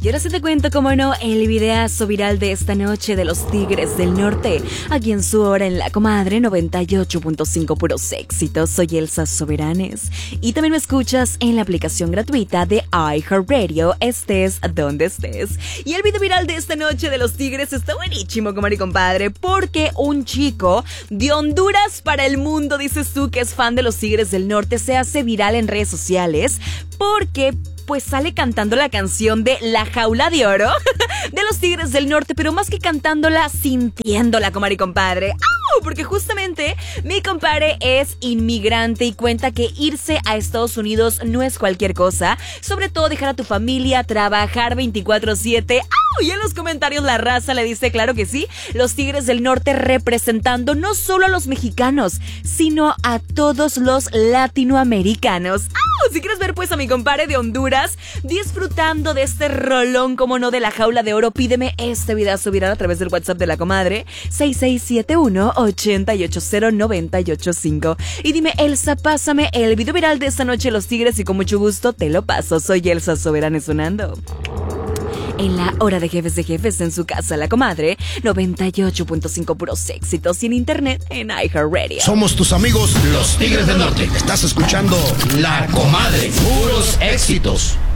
Y ahora sí te cuento, como no, el videazo viral de esta noche de los Tigres del Norte, aquí en su hora en La Comadre 98.5 puros éxitos. Soy Elsa Soberanes y también me escuchas en la aplicación gratuita de iHeartRadio, estés donde estés. Y el video viral de esta noche de los Tigres está buenísimo, comadre y compadre, porque un chico de Honduras para el mundo, dices tú, que es fan de los Tigres del Norte, se hace viral en redes sociales porque pues sale cantando la canción de La Jaula de Oro de los Tigres del Norte, pero más que cantándola, sintiéndola, comadre y compadre. ¡Au! Porque justamente mi compadre es inmigrante y cuenta que irse a Estados Unidos no es cualquier cosa, sobre todo dejar a tu familia, trabajar 24/7. ¡Au! Y en los comentarios la raza le dice, claro que sí, los Tigres del Norte representando no solo a los mexicanos, sino a todos los latinoamericanos. ¡Au! Si quieres ver pues a mi compadre de Honduras disfrutando de este rolón, como no, de La Jaula de Oro, pídeme este video viral a través del WhatsApp de La Comadre 6671-880-985 y dime, Elsa, pásame el video viral de esta noche de los Tigres y con mucho gusto te lo paso. Soy Elsa Soberanes sonando en la hora de jefes en su casa, La Comadre 98.5 puros éxitos y en internet en iHeartRadio. Somos tus amigos, los Tigres del Norte. Estás escuchando La Comadre, puros éxitos.